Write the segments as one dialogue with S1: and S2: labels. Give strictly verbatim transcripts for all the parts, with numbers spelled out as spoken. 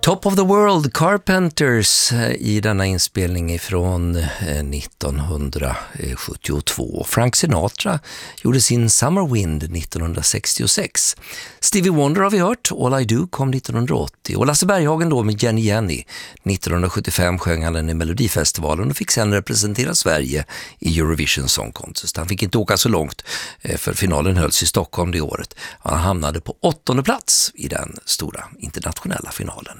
S1: Top of the World, Carpenters i denna inspelning från nittonhundrasjuttiotvå. Frank Sinatra gjorde sin Summer Wind nittonhundrasextiosex. Stevie Wonder har vi hört, All I Do kom nittonhundraåttio. Och Lasse Berghagen då med Jenny Jenny. nittonhundrasjuttiofem sjöng han den i Melodifestivalen och fick sen representera Sverige i Eurovision Song Contest. Han fick inte åka så långt för finalen hölls i Stockholm det året. Han hamnade på åttonde plats i den stora internationella finalen.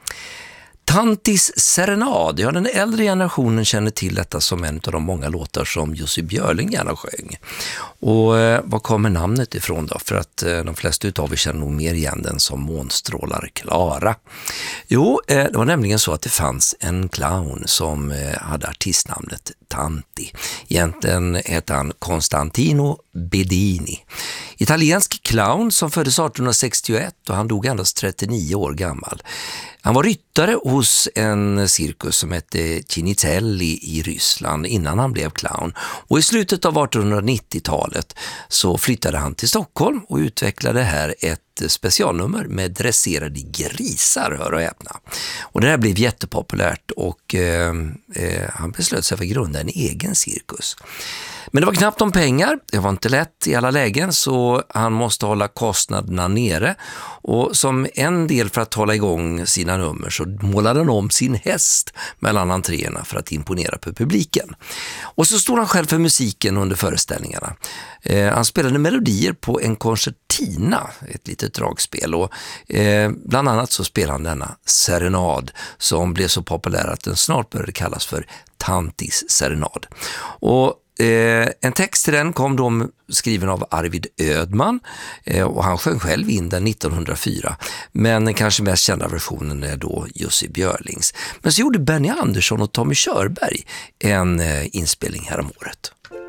S1: Tantis serenad, ja, den äldre generationen känner till detta som en av de många låtar som Jussi Björling gärna sjöng. Och eh, vad kommer namnet ifrån då? För att eh, de flesta utav er känner nog mer igen den som Månstrålar Klara. Jo, eh, det var nämligen så att det fanns en clown som eh, hade artistnamnet Tanti. Egentligen hette han Constantino Bedini. Italiensk clown som föddes arton sextioett och han dog endast trettionio år gammal. Han var ryttare hos en cirkus som hette Cinitelli i Ryssland innan han blev clown. Och i slutet av artonhundranittiotalet så flyttade han till Stockholm och utvecklade här ett specialnummer med dresserade grisar, hör och häpna. Och det här blev jättepopulärt och eh, eh, han beslöt sig för att grunda en egen cirkus. Men det var knappt om pengar, det var inte lätt i alla lägen så han måste hålla kostnaderna nere och som en del för att hålla igång sina nummer så målade han om sin häst mellan entréerna för att imponera på publiken. Och så stod han själv för musiken under föreställningarna. Eh, han spelade melodier på en koncertina, ett litet dragspel och eh, bland annat så spelade han denna serenad som blev så populär att den snart började kallas för Tantis serenad. Och Eh, en text till den kom då skriven av Arvid Ödman eh, och han sjöng själv in den nittonhundrafyra, men den kanske mest kända versionen är då Jussi Björlings. Men så gjorde Benny Andersson och Tommy Körberg en eh, inspelning här om året.